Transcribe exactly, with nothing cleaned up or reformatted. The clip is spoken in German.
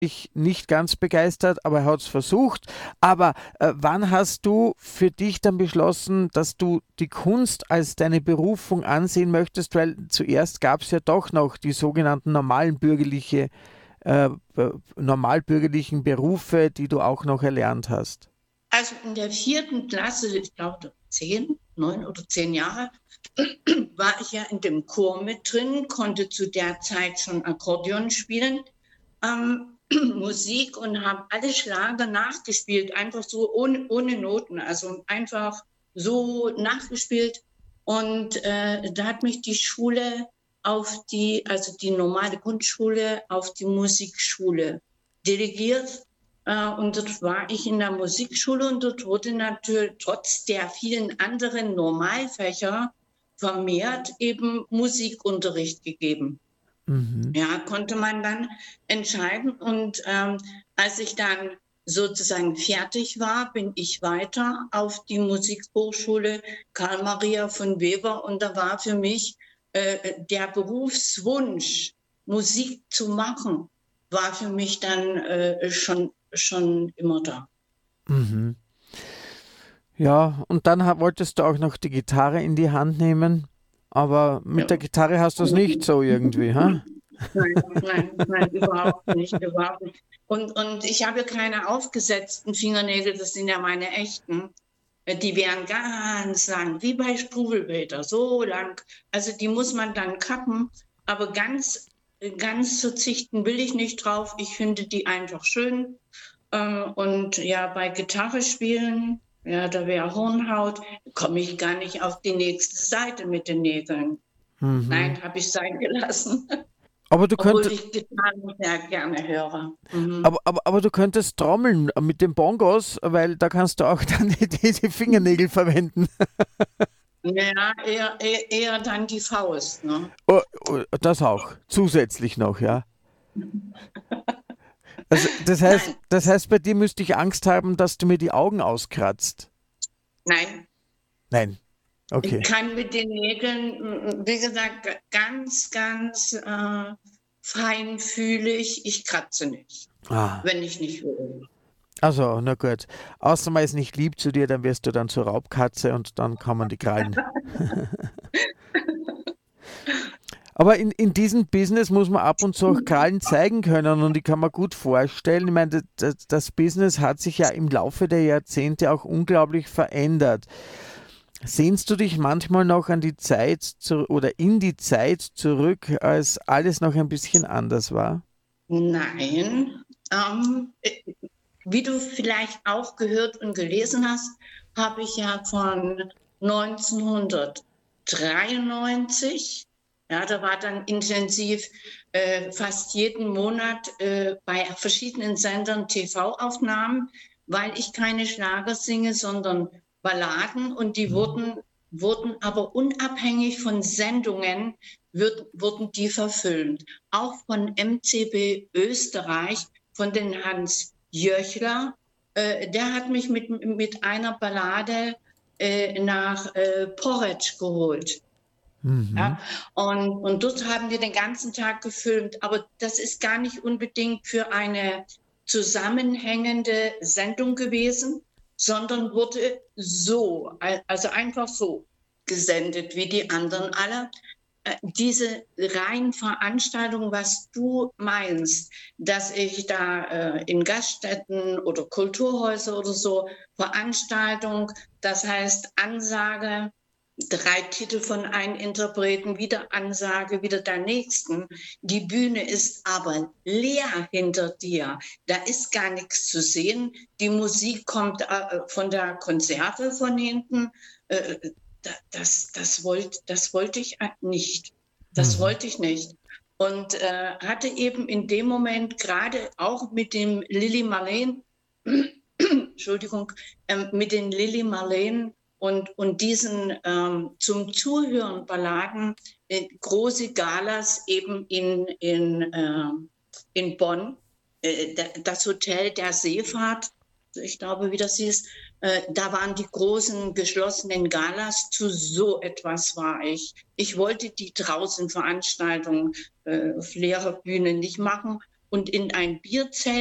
ich nicht ganz begeistert, aber er hat es versucht. Aber äh, wann hast du für dich dann beschlossen, dass du die Kunst als deine Berufung ansehen möchtest? Weil zuerst gab es ja doch noch die sogenannten normalen bürgerliche, äh, b- normalbürgerlichen Berufe, die du auch noch erlernt hast. Also in der vierten Klasse, ich glaube zehn, neun oder zehn Jahre, war ich ja in dem Chor mit drin, konnte zu der Zeit schon Akkordeon spielen, ähm, Musik und habe alle Schlager nachgespielt, einfach so ohne, ohne Noten, also einfach so nachgespielt. Und äh, da hat mich die Schule auf die, also die normale Grundschule, auf die Musikschule delegiert. Äh, und dort war ich in der Musikschule und dort wurde natürlich trotz der vielen anderen Normalfächer vermehrt eben Musikunterricht gegeben. Mhm. Ja, konnte man dann entscheiden. Und ähm, als ich dann sozusagen fertig war, bin ich weiter auf die Musikhochschule Karl Maria von Weber. Und da war für mich äh, der Berufswunsch, Musik zu machen, war für mich dann äh, schon, schon immer da. Mhm. Ja, und dann ha- wolltest du auch noch die Gitarre in die Hand nehmen, aber mit Ja. der Gitarre hast du es nicht so irgendwie, ha? Nein, nein, nein, überhaupt nicht, überhaupt nicht. Und, und ich habe keine aufgesetzten Fingernägel, das sind ja meine echten. Äh, Die wären ganz lang, wie bei Struwelpeter, so lang. Also die muss man dann kappen, aber ganz, ganz verzichten will ich nicht drauf. Ich finde die einfach schön. Äh, Und ja, bei Gitarre spielen, ja, da wäre Hornhaut, komme ich gar nicht auf die nächste Seite mit den Nägeln. Mhm. Nein, habe ich sein gelassen. Aber du Obwohl könnt, ich Gitarren sehr gerne höre. Mhm. aber, aber, aber du könntest trommeln mit den Bongos, weil da kannst du auch dann die, die die Fingernägel verwenden. Ja, eher, eher, eher dann die Faust. Ne? Oh, oh, das auch, zusätzlich noch, ja. Also das heißt, Nein, das heißt, bei dir müsste ich Angst haben, dass du mir die Augen auskratzt. nein. Nein, Ich okay. kann mit den Nägeln, wie gesagt, ganz, ganz äh, feinfühlig. Ich kratze nicht, Ah, wenn ich nicht will. also, na gut. Außer man ist nicht lieb zu dir, dann wirst du dann zur Raubkatze und dann kann man die krallen. Aber in, in diesem Business muss man ab und zu auch Krallen zeigen können und ich kann mir gut vorstellen, ich meine, das, das Business hat sich ja im Laufe der Jahrzehnte auch unglaublich verändert. Sehnst du dich manchmal noch an die Zeit zu, oder in die Zeit zurück, als alles noch ein bisschen anders war? Nein. Ähm, äh, Wie du vielleicht auch gehört und gelesen hast, habe ich ja von neunzehnhundertdreiundneunzig, ja, da war dann intensiv äh, fast jeden Monat äh, bei verschiedenen Sendern T V-Aufnahmen, weil ich keine Schlager singe, sondern Balladen und die Mhm. wurden, wurden aber unabhängig von Sendungen, wird, wurden die verfilmt. Auch von M C B Österreich, von den Hans Jöchler, äh, der hat mich mit, mit einer Ballade äh, nach äh, Porridge geholt. Mhm. Ja? Und, und dort haben wir den ganzen Tag gefilmt. Aber das ist gar nicht unbedingt für eine zusammenhängende Sendung gewesen, sondern wurde so, also einfach so gesendet wie die anderen alle. Äh, Diese reinen Veranstaltungen, was du meinst, dass ich da äh, in Gaststätten oder Kulturhäuser oder so Veranstaltung, das heißt Ansage, drei Titel von einem Interpreten, wieder Ansage, wieder der nächsten. Die Bühne ist aber leer hinter dir. Da ist gar nichts zu sehen. Die Musik kommt äh, von der Konzerte von hinten. Äh, das, das, wollt, das wollte ich nicht. Das Mhm. wollte ich nicht. Und äh, hatte eben in dem Moment gerade auch mit dem Lily Marleen, Entschuldigung, ähm, mit den Lily Marleen und, und diesen ähm, zum Zuhören Balladen, äh, große Galas eben in, in, äh, in Bonn, äh, das Hotel der Seefahrt, ich glaube, wie das hieß, äh, da waren die großen geschlossenen Galas. Zu so etwas war ich. Ich wollte die draußen Veranstaltungen äh, auf leerer Bühne nicht machen. und in ein Bierzelt